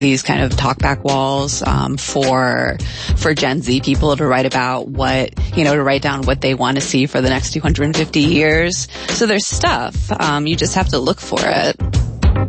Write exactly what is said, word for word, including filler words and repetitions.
these kind of talkback walls um, for for Gen Z people to write about what, you know, to write down what they want to see for the next two hundred fifty years. So there's stuff. Um, you just have to look for it.